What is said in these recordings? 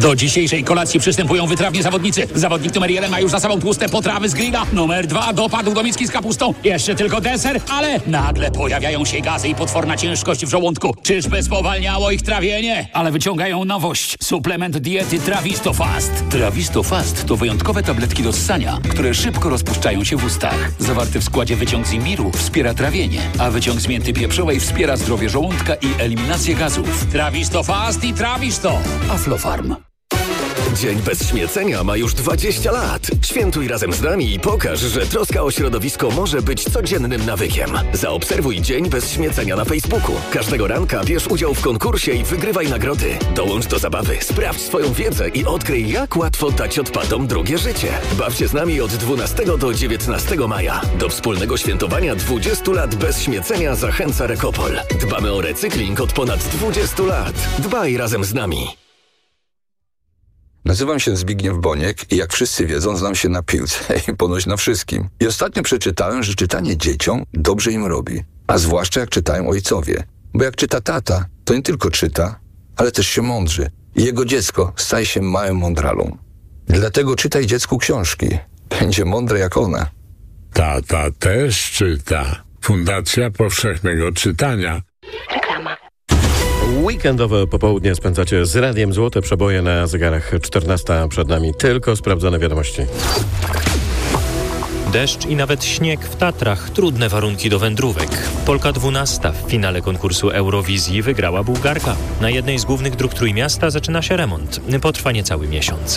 Do dzisiejszej kolacji przystępują wytrawni zawodnicy. Zawodnik numer 1 ma już za sobą tłuste potrawy z grilla. Numer 2 dopadł do miski z kapustą. Jeszcze tylko deser, ale nagle pojawiają się gazy i potworna ciężkość w żołądku. Czyżby spowalniało ich trawienie? Ale wyciągają nowość. Suplement diety Trawisto Fast. Trawisto Fast to wyjątkowe tabletki do ssania, które szybko rozpuszczają się w ustach. Zawarty w składzie wyciąg z imbiru wspiera trawienie, a wyciąg z mięty pieprzowej wspiera zdrowie żołądka i eliminację gazów. Trawisto Fast i Trawisto. Aflofarm. Dzień bez śmiecenia ma już 20 lat. Świętuj razem z nami i pokaż, że troska o środowisko może być codziennym nawykiem. Zaobserwuj Dzień bez śmiecenia na Facebooku. Każdego ranka bierz udział w konkursie i wygrywaj nagrody. Dołącz do zabawy, sprawdź swoją wiedzę i odkryj, jak łatwo dać odpadom drugie życie. Baw się z nami od 12 do 19 maja. Do wspólnego świętowania 20 lat bez śmiecenia zachęca Rekopol. Dbamy o recykling od ponad 20 lat. Dbaj razem z nami. Nazywam się Zbigniew Boniek i jak wszyscy wiedzą, znam się na piłce i ponoć na wszystkim. I ostatnio przeczytałem, że czytanie dzieciom dobrze im robi. A zwłaszcza jak czytają ojcowie. Bo jak czyta tata, to nie tylko czyta, ale też się mądrzy. I jego dziecko staje się małym mądralą. Dlatego czytaj dziecku książki. Będzie mądre jak ona. Tata też czyta. Fundacja Powszechnego Czytania. Reklama. Weekendowe popołudnie spędzacie z Radiem Złote Przeboje na zegarach 14. Przed nami tylko sprawdzone wiadomości. Deszcz i nawet śnieg w Tatrach. Trudne warunki do wędrówek. Polka 12 w finale konkursu Eurowizji wygrała Bułgarka. Na jednej z głównych dróg Trójmiasta zaczyna się remont. Potrwa niecały miesiąc.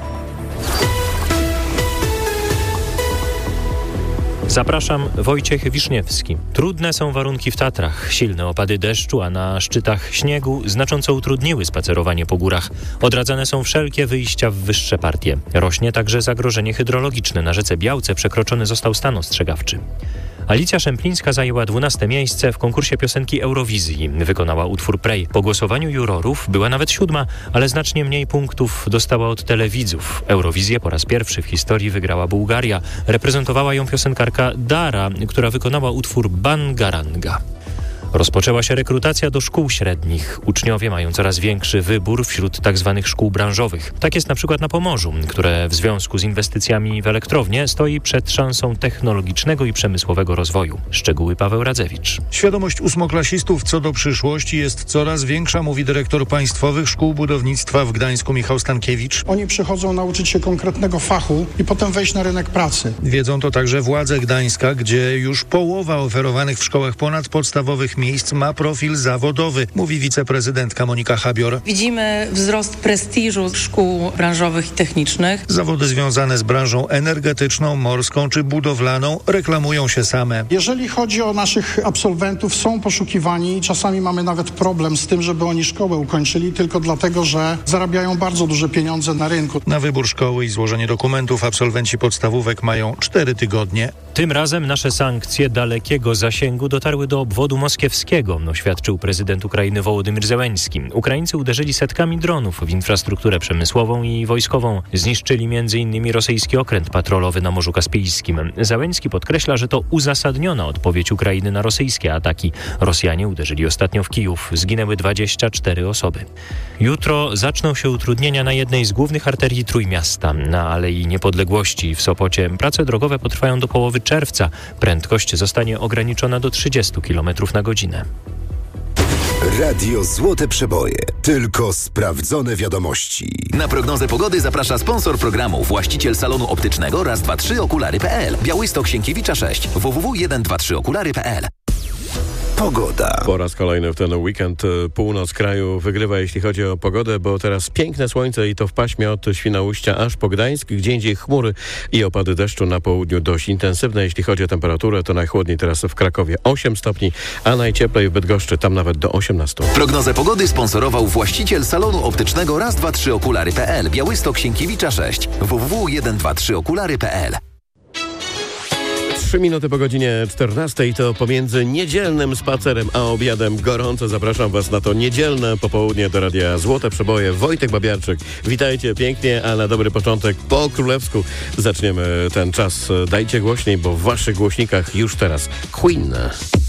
Zapraszam, Wojciech Wiszniewski. Trudne są warunki w Tatrach. Silne opady deszczu, a na szczytach śniegu znacząco utrudniły spacerowanie po górach. Odradzane są wszelkie wyjścia w wyższe partie. Rośnie także zagrożenie hydrologiczne. Na rzece Białce przekroczony został stan ostrzegawczy. Alicja Szemplińska zajęła 12. miejsce w konkursie piosenki Eurowizji. Wykonała utwór Prej. Po głosowaniu jurorów była nawet 7., ale znacznie mniej punktów dostała od telewidzów. Eurowizję po raz pierwszy w historii wygrała Bułgaria. Reprezentowała ją piosenkarka Dara, która wykonała utwór Bangaranga. Rozpoczęła się rekrutacja do szkół średnich. Uczniowie mają coraz większy wybór wśród tzw. szkół branżowych. Tak jest na przykład na Pomorzu, które w związku z inwestycjami w elektrownię stoi przed szansą technologicznego i przemysłowego rozwoju. Szczegóły Paweł Radzewicz. Świadomość ósmoklasistów co do przyszłości jest coraz większa, mówi dyrektor Państwowych Szkół Budownictwa w Gdańsku Michał Stankiewicz. Oni przychodzą nauczyć się konkretnego fachu i potem wejść na rynek pracy. Wiedzą to także władze Gdańska, gdzie już połowa oferowanych w szkołach ponadpodstawowych miejsc ma profil zawodowy, mówi wiceprezydentka Monika Habior. Widzimy wzrost prestiżu szkół branżowych i technicznych. Zawody związane z branżą energetyczną, morską czy budowlaną reklamują się same. Jeżeli chodzi o naszych absolwentów, są poszukiwani. Czasami mamy nawet problem z tym, żeby oni szkołę ukończyli, tylko dlatego, że zarabiają bardzo duże pieniądze na rynku. Na wybór szkoły i złożenie dokumentów absolwenci podstawówek mają 4 tygodnie. Tym razem nasze sankcje dalekiego zasięgu dotarły do obwodu moskiewskiego, oświadczył prezydent Ukrainy Wołodymyr Zełenski. Ukraińcy uderzyli setkami dronów w infrastrukturę przemysłową i wojskową. Zniszczyli m.in. rosyjski okręt patrolowy na Morzu Kaspijskim. Zełenski podkreśla, że to uzasadniona odpowiedź Ukrainy na rosyjskie ataki. Rosjanie uderzyli ostatnio w Kijów. Zginęły 24 osoby. Jutro zaczną się utrudnienia na jednej z głównych arterii Trójmiasta. Na Alei Niepodległości w Sopocie prace drogowe potrwają do połowy czerwca. Prędkość zostanie ograniczona do 30 km na godzinę. Radio Złote Przeboje. Tylko sprawdzone wiadomości. Na prognozę pogody zaprasza sponsor programu, właściciel salonu optycznego Raz, 2, 3 okulary.pl. Białystok Sienkiewicza 6. www.123okulary.pl. Pogoda. Po raz kolejny w ten weekend północ kraju wygrywa, jeśli chodzi o pogodę, bo teraz piękne słońce i to w paśmie od Świnoujścia aż po Gdańsk, gdzie indziej chmury i opady deszczu na południu dość intensywne. Jeśli chodzi o temperaturę, to najchłodniej teraz w Krakowie 8 stopni, a najcieplej w Bydgoszczy, tam nawet do 18. Prognozę pogody sponsorował właściciel salonu optycznego Raz, 2, 3 okulary.pl. Białystok Sienkiewicza 6. www.123okulary.pl. 3 minuty po godzinie 14 to pomiędzy niedzielnym spacerem a obiadem gorąco zapraszam Was na to niedzielne popołudnie do Radia Złote Przeboje. Wojtek Babiarczyk, witajcie pięknie, a na dobry początek po królewsku zaczniemy ten czas. Dajcie głośniej, bo w Waszych głośnikach już teraz Queen.